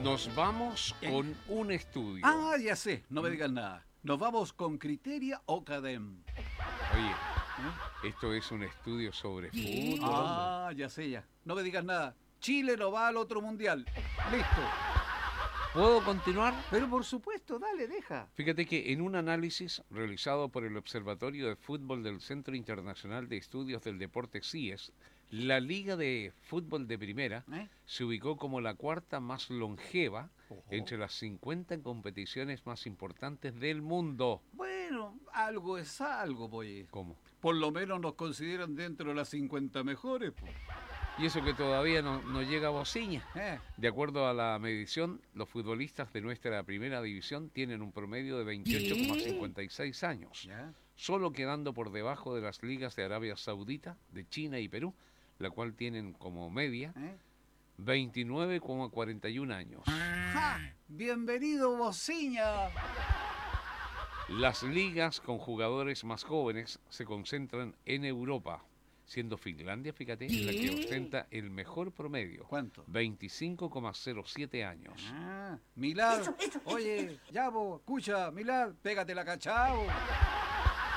Nos vamos con un estudio. Ah, ya sé, no me digas nada. Nos vamos con Criteria o Cadem. Oye, esto es un estudio sobre fútbol, hombre. Ah, ya sé ya. No me digas nada. Chile no va al otro mundial. Listo. ¿Puedo continuar? Pero por supuesto, dale, deja. Fíjate que en un análisis realizado por el Observatorio de Fútbol del Centro Internacional de Estudios del Deporte CIES, la Liga de Fútbol de Primera se ubicó como la cuarta más longeva entre las 50 competiciones más importantes del mundo. Bueno, algo es algo, pues. ¿Cómo? Por lo menos nos consideran dentro de las 50 mejores, pues. Y eso que todavía no llega a Bociña. Eh. De acuerdo a la medición, los futbolistas de nuestra primera división tienen un promedio de 28,56 años, ¿Ya? solo quedando por debajo de las ligas de Arabia Saudita, de China y Perú, la cual tienen como media 29,41 años. ¡Ja! ¡Bienvenido, Bociña! Las ligas con jugadores más jóvenes se concentran en Europa, siendo Finlandia, fíjate, la que ostenta el mejor promedio. ¿Cuánto? 25,07 años. Ah, Milad. Oye, ya vos, escucha, Milad, pégate la cachao.